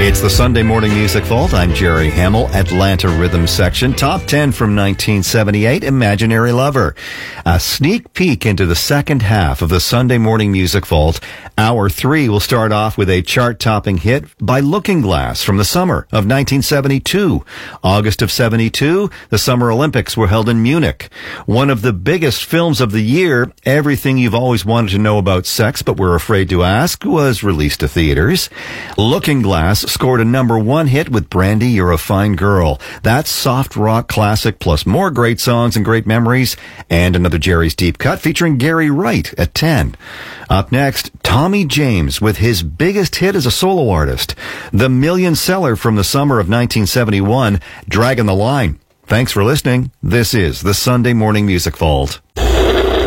It's the Sunday Morning Music Vault. I'm Jerry Hamill, Atlanta Rhythm Section. Top 10 from 1978, Imaginary Lover. A sneak peek into the second half of the Sunday Morning Music Vault. Hour 3 will start off with a chart-topping hit by Looking Glass from the summer of 1972. August of 72, the Summer Olympics were held in Munich. One of the biggest films of the year, Everything You've Always Wanted to Know About Sex But Were Afraid to Ask, was released to theaters. Looking Glass scored a number 1 hit with Brandy, You're a Fine Girl. That's soft rock classic plus more great songs and great memories, and another Jerry's Deep Cut featuring Gary Wright at 10. Up next, Tommy James with his biggest hit as a solo artist, the million seller from the summer of 1971, Dragging the Line. Thanks for listening. This is the Sunday Morning Music Vault.